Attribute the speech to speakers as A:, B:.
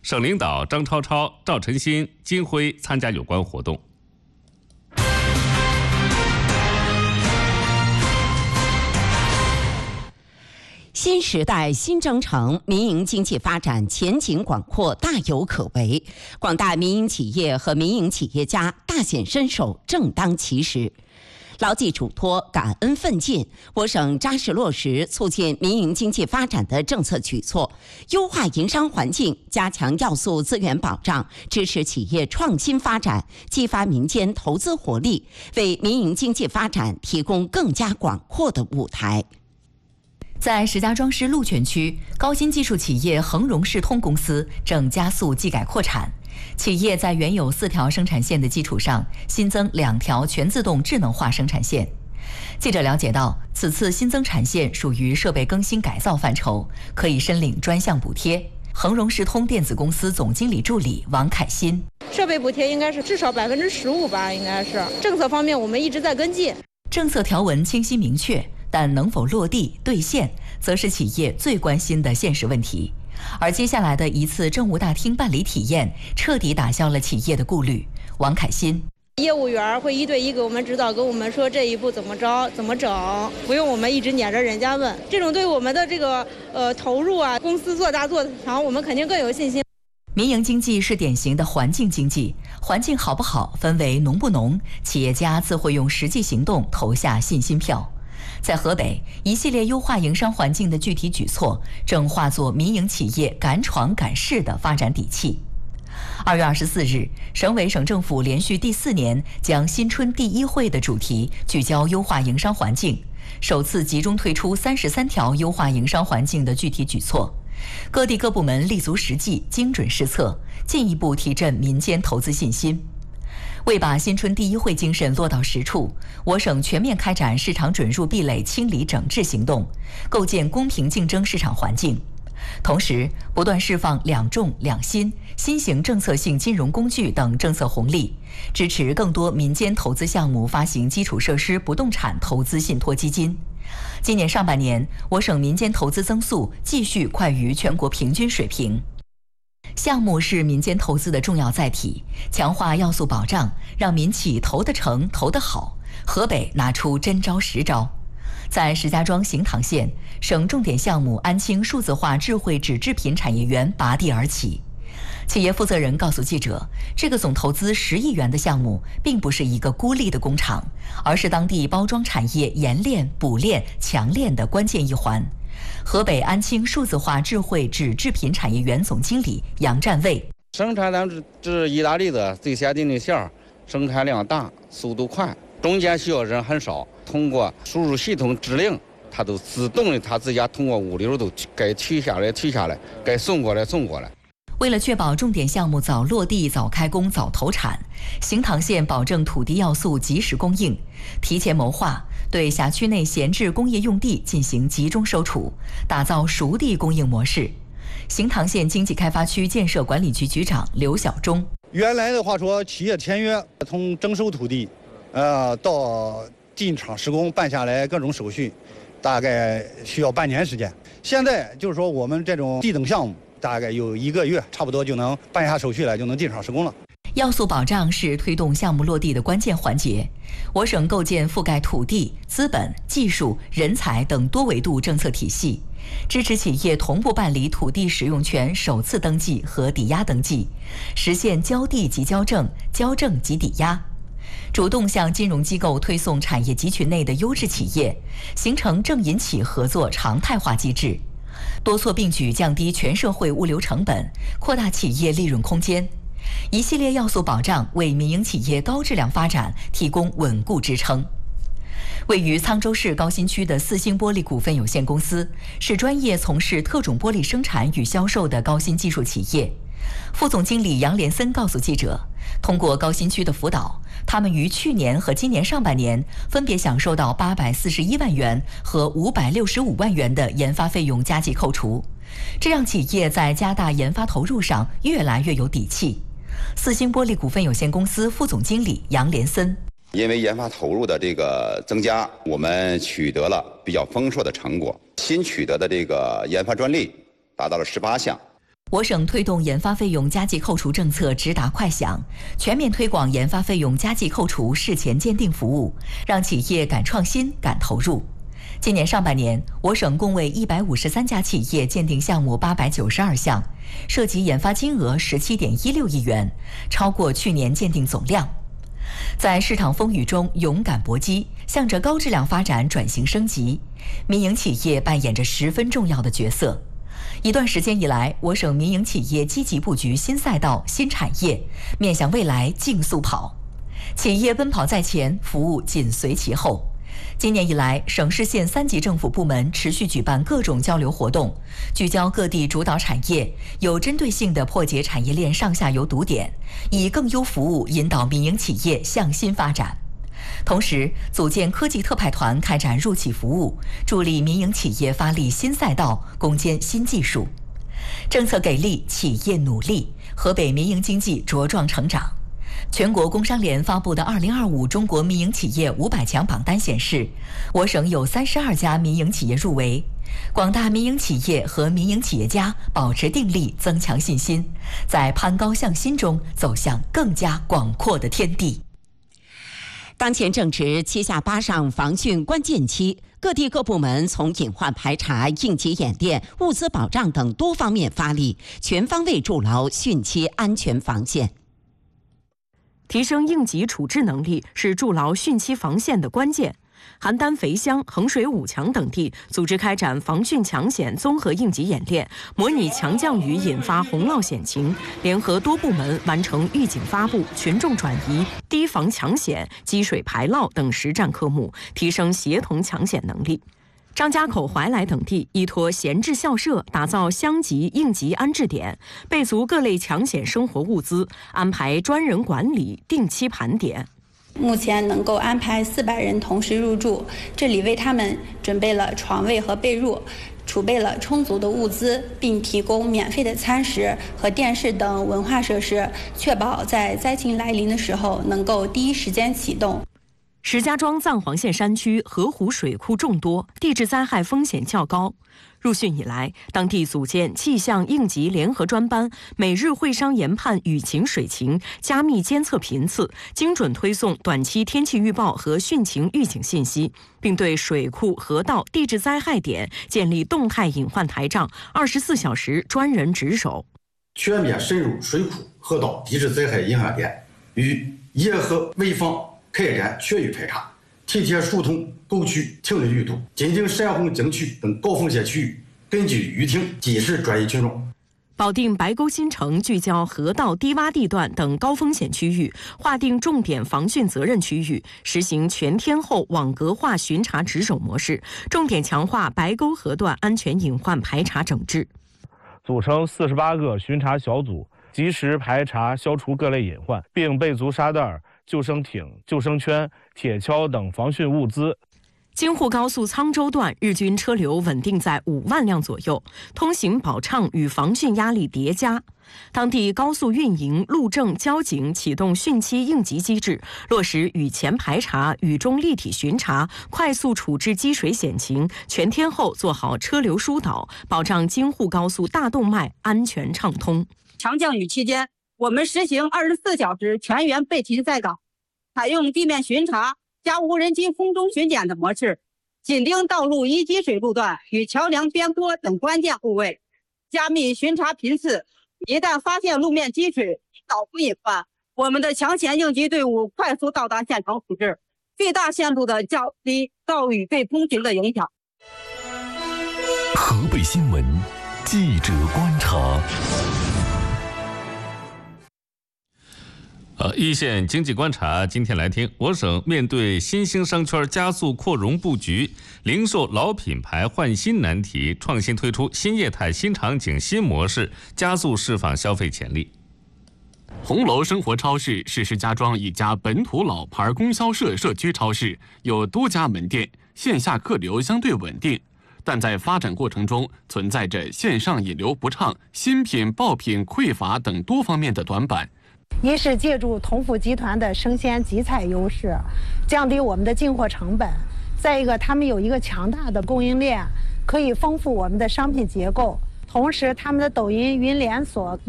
A: 省领导张超超、赵晨新、金辉参加有关活动。
B: 新时代新征程，民营经济发展前景广阔，大有可为。广大民营企业和民营企业家大显身手，正当其时。牢记嘱托，感恩奋进，我省扎实落实促进民营经济发展的政策举措，优化营商环境，加强要素资源保障，支持企业创新发展，激发民间投资活力，为民营经济发展提供更加广阔的舞台。
C: 在石家庄市鹿泉区，高新技术企业恒荣世通公司正加速技改扩产。企业在原有4条生产线的基础上，新增2条全自动智能化生产线。记者了解到，此次新增产线属于设备更新改造范畴，可以申领专项补贴。恒荣世通电子公司总经理助理王凯新：
D: 设备补贴应该是至少15%吧，应该是。政策方面我们一直在跟进。
C: 政策条文清晰明确，但能否落地兑现，则是企业最关心的现实问题。而接下来的一次政务大厅办理体验，彻底打消了企业的顾虑。王凯新：
D: 业务员会1对1给我们指导，跟我们说这一步怎么着、怎么整，不用我们一直撵着人家问。这种对我们的这个投入啊，公司做大做强，我们肯定更有信心。
C: 民营经济是典型的环境经济，环境好不好分为浓不浓，企业家自会用实际行动投下信心票。在河北，一系列优化营商环境的具体举措正化作民营企业敢闯敢试的发展底气。2月24日，省委省政府连续第4年将新春第1会的主题聚焦优化营商环境，首次集中推出33条优化营商环境的具体举措。各地各部门立足实际，精准施策，进一步提振民间投资信心。为把新春第1会精神落到实处，我省全面开展市场准入壁垒清理整治行动，构建公平竞争市场环境。同时，不断释放2重2新、新型政策性金融工具等政策红利，支持更多民间投资项目发行基础设施不动产投资信托基金。今年上半年，我省民间投资增速继续快于全国平均水平。项目是民间投资的重要载体，强化要素保障，让民企投得成、投得好。河北拿出真招实招，在石家庄行塘县，省重点项目安青数字化智慧纸制品产业园拔地而起。企业负责人告诉记者，这个总投资10亿元的项目并不是一个孤立的工厂，而是当地包装产业研炼、补炼、强炼的关键一环。河北安青数字化智慧纸制品产业园总经理杨占卫：
E: 生产量是意大利的最先进的馅儿，生产量大，速度快，中间需要人很少，通过输入系统指令，它都自动的，它自家通过物流都该取下来，该送过来。
C: 为了确保重点项目早落地、早开工、早投产，行塘县保证土地要素及时供应，提前谋划，对辖区内闲置工业用地进行集中收储，打造熟地供应模式。行塘县经济开发区建设管理局局长刘晓忠：
F: 原来的话说，企业签约从征收土地，到进场施工办下来各种手续，大概需要半年时间。现在就是说我们这种地等项目，大概有1个月，差不多就能办下手续来，就能进场施工了。
C: 要素保障是推动项目落地的关键环节。我省构建覆盖土地、资本、技术、人才等多维度政策体系，支持企业同步办理土地使用权首次登记和抵押登记，实现交地即交证、交证即抵押。主动向金融机构推送产业集群内的优质企业，形成政银企合作常态化机制。多措并举降低全社会物流成本，扩大企业利润空间。一系列要素保障为民营企业高质量发展提供稳固支撑。位于沧州市高新区的四星玻璃股份有限公司是专业从事特种玻璃生产与销售的高新技术企业。副总经理杨连森告诉记者，通过高新区的辅导，他们于去年和今年上半年分别享受到841万元和565万元的研发费用加计扣除，这让企业在加大研发投入上越来越有底气。四星玻璃股份有限公司副总经理杨连森：
G: 因为研发投入的这个增加，我们取得了比较丰硕的成果。新取得的这个研发专利达到了18项。
C: 我省推动研发费用加计扣除政策直达快响，全面推广研发费用加计扣除事前鉴定服务，让企业敢创新、敢投入。今年上半年，我省共为153家企业鉴定项目892项，涉及研发金额17.16亿元，超过去年鉴定总量。在市场风雨中勇敢搏击，向着高质量发展转型升级，民营企业扮演着十分重要的角色。一段时间以来，我省民营企业积极布局新赛道、新产业，面向未来竞速跑。企业奔跑在前，服务紧随其后。今年以来，省市县3级政府部门持续举办各种交流活动，聚焦各地主导产业，有针对性地破解产业链上下游堵点，以更优服务引导民营企业向新发展。同时，组建科技特派团开展入企服务，助力民营企业发力新赛道，攻坚新技术。政策给力，企业努力，河北民营经济茁壮成长。全国工商联发布的2025中国民营企业500强榜单显示，我省有32家民营企业入围。广大民营企业和民营企业家保持定力，增强信心，在攀高向新中走向更加广阔的天地。
B: 当前正值7下8上防汛关键期，各地各部门从隐患排查、应急演练、物资保障等多方面发力，全方位筑牢汛期安全防线。
H: 提升应急处置能力是筑牢汛期防线的关键。邯郸、肥乡、衡水5强等地组织开展防汛抢险综合应急演练，模拟强降雨引发洪涝险情，联合多部门完成预警发布、群众转移、堤防抢险、积水排涝等实战科目，提升协同抢险能力。张家口、怀来等地依托闲置校舍，打造乡级应急安置点，备足各类抢险生活物资，安排专人管理，定期盘点。
I: 目前能够安排400人同时入住，这里为他们准备了床位和被褥，储备了充足的物资，并提供免费的餐食和电视等文化设施，确保在灾情来临的时候能够第一时间启动。
H: 石家庄藏黄县山区河湖水库众多，地质灾害风险较高。入汛以来，当地组建气象应急联合专班，每日会商研判雨情水情，加密监测频次，精准推送短期天气预报和汛情预警信息，并对水库、河道、地质灾害点建立动态隐患台账，24小时专人值守，
J: 全面深入水库、河道、地质灾害隐患点，与野河围防开展全域排查，提前疏通沟渠停止淤堵，紧盯山洪景区等高风险区域，根据雨停及时转移群众。
H: 保定白沟新城聚焦河道低洼地段等高风险区域，划定重点防汛责任区域，实行全天候网格化巡查值守模式，重点强化白沟河段安全隐患排查整治。
K: 组成48个巡查小组，及时排查消除各类隐患，并备足沙袋、救生艇、救生圈、铁锹等防汛物资。
H: 京沪高速沧州段日均车流稳定在5万辆左右，通行保畅与防汛压力叠加。当地高速运营、路政、交警启动汛期应急机制，落实雨前排查、雨中立体巡查，快速处置积水险情，全天候做好车流疏导，保障京沪高速大动脉安全畅通。
L: 强降雨期间，我们实行24小时全员备勤在岗，采用地面巡查加无人机空中巡检的模式，紧盯道路易积水路段与桥梁边坡等关键部位，加密巡查频次。一旦发现路面积水、导出隐患，我们的抢险应急队伍快速到达现场处置，最大限度地降低道雨对通行的影响。
M: 河北新闻记者观察。
A: 一线经济观察，今天来听我省面对新兴商圈加速扩容布局，零售老品牌换新难题，创新推出新业态、新场景、新模式，加速释放消费潜力。
N: 红楼生活超市是石家庄一家本土老牌供销社社区超市，有多家门店，线下客流相对稳定，但在发展过程中存在着线上引流不畅、新品爆品匮乏等多方面的短板。
O: 一是借助同福集团的生鲜集采优势，降低我们的进货成本；再一个，他们有一个强大的供应链，可以丰富我们的商品结构。 同时他们的抖音云连锁